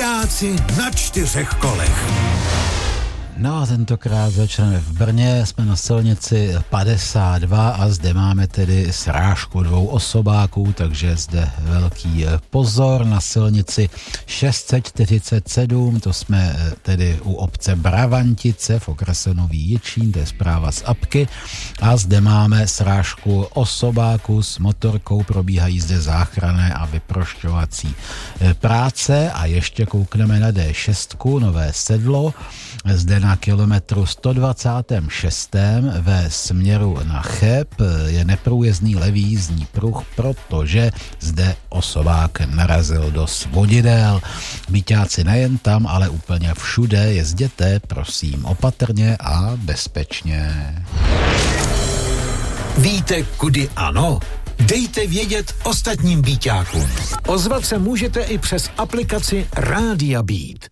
Byťáci na 4 kolech. No a tentokrát začneme v Brně, jsme na silnici 52 a zde máme tedy srážku 2 osobáků, takže zde velký pozor na silnici 647, to jsme tedy u obce Bravantice v okrese Nový Jičín, to je zpráva z apky, a zde máme srážku osobáků s motorkou, probíhají zde záchranné a vyprošťovací práce a ještě koukneme na D6, Nové Sedlo, zde na kilometru 126. ve směru na Cheb je neprůjezdný levý jízdní pruh, protože zde osobák narazil do svodidel. Byťáci nejen tam, ale úplně všude jezděte, prosím, opatrně a bezpečně. Víte, kudy ano? Dejte vědět ostatním byťákům. Ozvat se můžete i přes aplikaci Rádia Beat.